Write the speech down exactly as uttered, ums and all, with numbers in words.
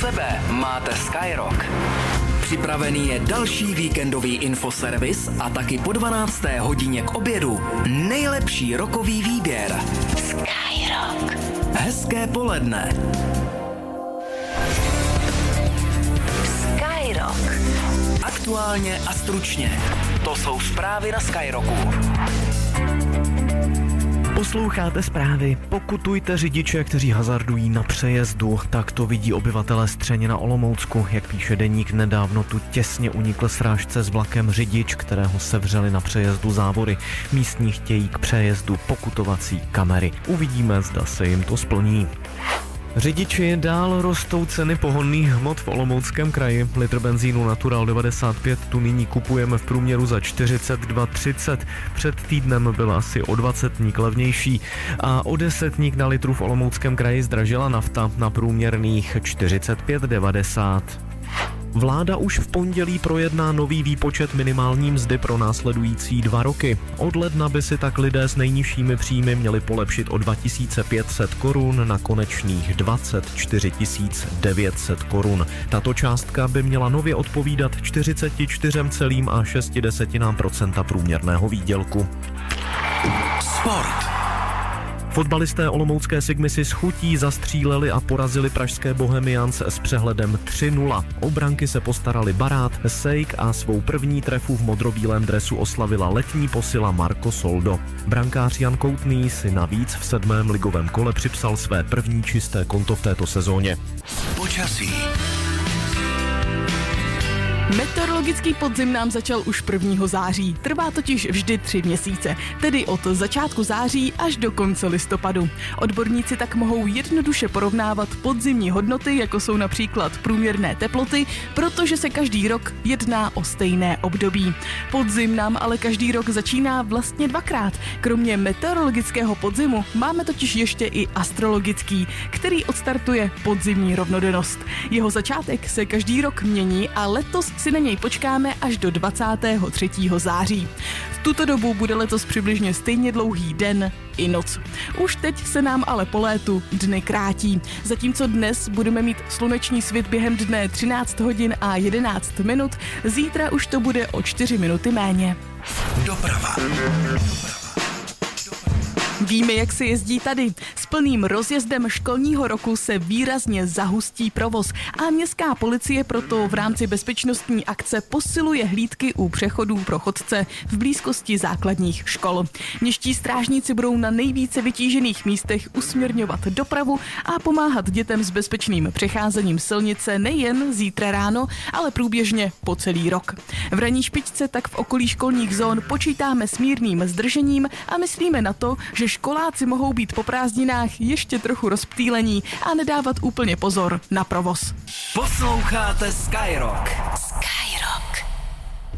sebe máte Skyrock. Připravený je další víkendový infoservis a taky po dvanácté hodině k obědu nejlepší rockový výběr. Skyrock. Hezké poledne. Skyrock. Aktuálně a stručně. To jsou zprávy na Skyrocku. Posloucháte zprávy. Pokutujte řidiče, kteří hazardují na přejezdu. Tak to vidí obyvatelé Střeně na Olomoucku. Jak píše deník, nedávno tu těsně unikl srážce s vlakem řidič, kterého sevřeli na přejezdu závory. Místní chtějí k přejezdu pokutovací kamery. Uvidíme, zda se jim to splní. Řidiči, dál rostou ceny pohonných hmot v Olomouckém kraji. Litr benzínu Natural devadesát pět tu nyní kupujeme v průměru za čtyřicet dva třicet. Před týdnem byl asi o dvacetník levnější a o desetník na litru v Olomouckém kraji zdražila nafta na průměrných čtyřicet pět devadesát. Vláda už v pondělí projedná nový výpočet minimální mzdy pro následující dva roky. Od ledna by si tak lidé s nejnižšími příjmy měli polepšit o dva tisíce pět set korun na konečných dvacet čtyři tisíc devět set korun. Tato částka by měla nově odpovídat čtyřicet čtyři celá šest procenta průměrného výdělku. Sport. Fotbalisté olomoucké Sigmy si s chutí zastříleli a porazili pražské Bohemians s přehledem tři nula. O branky se postarali Barát, Sejk a svou první trefu v modrobílém dresu oslavila letní posila Marco Soldo. Brankář Jan Koutný si navíc v sedmém ligovém kole připsal své první čisté konto v této sezóně. Počasí. Meteorologický podzim nám začal už prvního září. Trvá totiž vždy tři měsíce, tedy od začátku září až do konce listopadu. Odborníci tak mohou jednoduše porovnávat podzimní hodnoty, jako jsou například průměrné teploty, protože se každý rok jedná o stejné období. Podzim nám ale každý rok začíná vlastně dvakrát. Kromě meteorologického podzimu máme totiž ještě i astrologický, který odstartuje podzimní rovnodennost. Jeho začátek se každý rok mění a letos si na něj počkáme až do dvacátého třetího září. V tuto dobu bude letos přibližně stejně dlouhý den i noc. Už teď se nám ale po létu dny krátí. Zatímco dnes budeme mít sluneční svit během dne třináct hodin a jedenáct minut, zítra už to bude o čtyři minuty méně. Doprava. Víme, jak se jezdí tady. S plným rozjezdem školního roku se výrazně zahustí provoz a městská policie proto v rámci bezpečnostní akce posiluje hlídky u přechodů pro chodce v blízkosti základních škol. Městští strážníci budou na nejvíce vytížených místech usměrňovat dopravu a pomáhat dětem s bezpečným přecházením silnice nejen zítra ráno, ale průběžně po celý rok. V ranní špičce tak v okolí školních zón počítáme s mírným zdržením a myslíme na to, že školáci mohou být po prázdninách ještě trochu rozptýlení a nedávat úplně pozor na provoz. Posloucháte Skyrock. Skyrock.